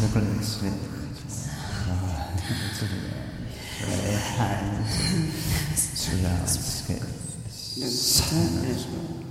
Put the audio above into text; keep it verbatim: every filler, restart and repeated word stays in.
不能睡，这个水还是主要是给。